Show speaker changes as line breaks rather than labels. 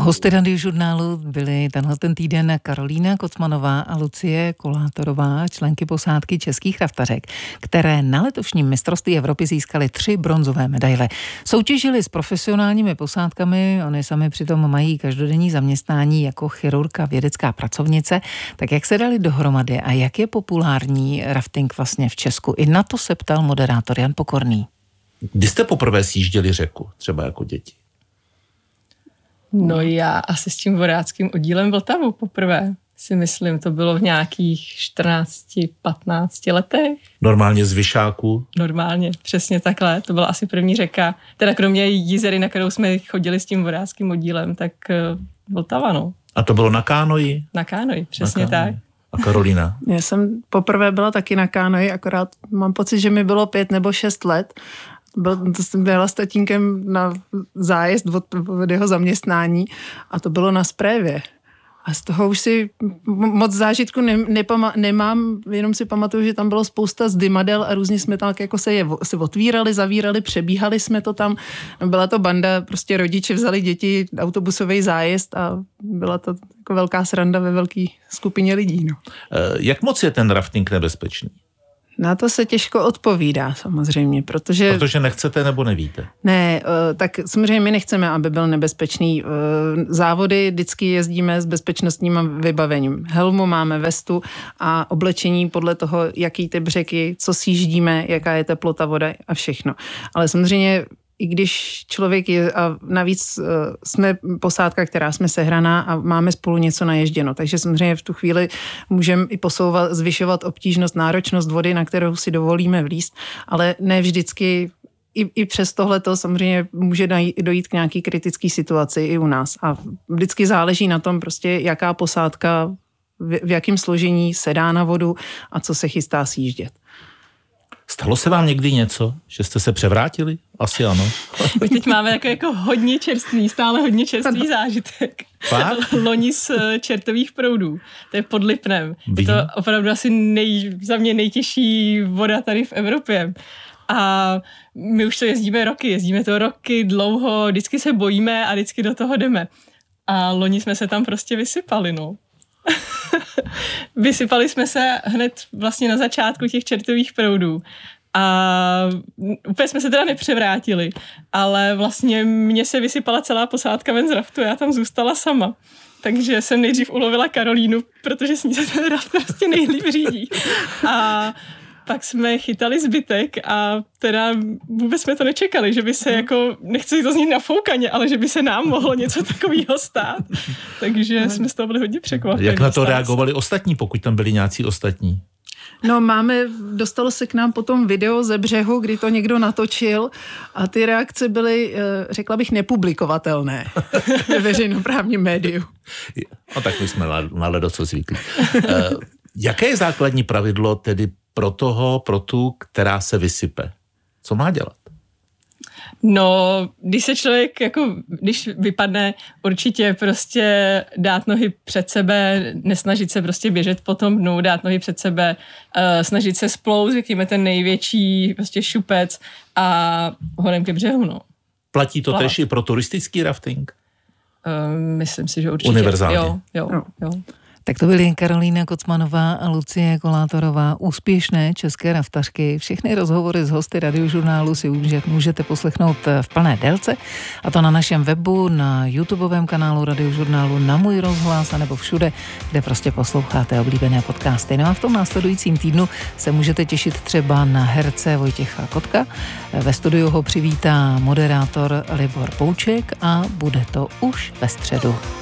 Hosty Radiožurnálu byly ten týden Karolína Kocmanová a Lucie Kolátorová, členky posádky českých raftařek, které na letošním mistrovství Evropy získaly 3 bronzové medaile. Soutěžili s profesionálními posádkami, oni sami přitom mají každodenní zaměstnání jako chirurg a vědecká pracovnice. Tak jak se dali dohromady a jak je populární rafting vlastně v Česku? I na to se ptal moderátor Jan Pokorný.
Kdy jste poprvé sjížděli řeku, třeba jako děti?
No já asi s tím vodáckým oddílem Vltavu poprvé, si myslím, to bylo v nějakých 14-15 letech. Normálně
z Vyšáku?
Normálně, přesně takhle, to byla asi první řeka, teda kromě Jizery, na kterou jsme chodili s tím vodáckým oddílem, tak Vltava, no.
A to bylo na kánoji?
Na kánoji, přesně tak.
A Karolína?
Já jsem poprvé byla taky na kánoji, akorát mám pocit, že mi bylo 5 nebo 6 let. To jsem byla s tatínkem na zájezd od jeho zaměstnání a to bylo na Sprévě. A z toho už si moc zážitku nemám, jenom si pamatuju, že tam bylo spousta zdymadel a různě jsme tam jako se otvírali, zavírali, přebíhali jsme to tam. Byla to banda, prostě rodiče vzali děti, autobusový zájezd a byla to jako velká sranda ve velké skupině lidí. No.
Jak moc je ten rafting nebezpečný?
Na to se těžko odpovídá samozřejmě, protože
nechcete nebo nevíte?
Ne, tak samozřejmě my nechceme, aby byl nebezpečný. Závody vždycky jezdíme s bezpečnostním vybavením. Helmu máme, vestu a oblečení podle toho, jaký typ řeky, co sjíždíme, jaká je teplota, voda a všechno. Ale samozřejmě i když člověk je, a navíc jsme posádka, která jsme sehraná a máme spolu něco naježděno, takže samozřejmě v tu chvíli můžeme i zvyšovat obtížnost, náročnost vody, na kterou si dovolíme vlízt, ale ne vždycky, i přes tohleto samozřejmě může dojít k nějaký kritický situaci i u nás a vždycky záleží na tom prostě, jaká posádka, v jakém složení se dá na vodu a co se chystá sjíždět.
Stalo se vám někdy něco, že jste se převrátili? Asi ano.
My teď máme jako hodně stále hodně čerstvý zážitek.
Fakt?
Loni z čertových proudů. To je pod Lipnem. Je to opravdu asi za mě nejtěžší voda tady v Evropě. A my už to jezdíme to roky dlouho, vždycky se bojíme a vždycky do toho jdeme. A loni jsme se tam prostě vysypali, no. Vysypali jsme se hned vlastně na začátku těch čertových proudů a úplně jsme se teda nepřevrátili, ale vlastně mně se vysypala celá posádka ven z raftu, já tam zůstala sama. Takže jsem nejdřív ulovila Karolínu, protože s ní se ten raft prostě nejlíp řídí. A pak jsme chytali zbytek a teda vůbec jsme to nečekali, že by se jako, nechci to znít nafoukaně, ale že by se nám mohlo něco takového stát. Takže jsme z toho byli hodně překvapeni.
Jak na to reagovali ostatní, pokud tam byli nějací ostatní?
No dostalo se k nám potom video ze břehu, kdy to někdo natočil a ty reakce byly, řekla bych, nepublikovatelné ve veřejnoprávním médiu.
No tak my jsme na ledoco zvyklí. Jaké je základní pravidlo tedy pro tu, která se vysype? Co má dělat?
No, když se člověk, když vypadne, určitě prostě dát nohy před sebe, nesnažit se prostě běžet po tom dnu, dát nohy před sebe, snažit se splout, řekněme ten největší prostě šupec a hodem ke břehu, no.
Platí to též i pro turistický rafting?
Myslím si, že určitě.
Univerzálně.
Jo.
Tak to byly Karolína Kocmanová a Lucie Kolátorová, úspěšné české raftařky. Všechny rozhovory s hosty Radiožurnálu si můžete poslechnout v plné délce, a to na našem webu, na YouTubeovém kanálu Radiožurnálu, na Můj rozhlas, anebo všude, kde prostě posloucháte oblíbené podcasty. No a v tom následujícím týdnu se můžete těšit třeba na herce Vojtěcha Kotka. Ve studiu ho přivítá moderátor Libor Pouček a bude to už ve středu.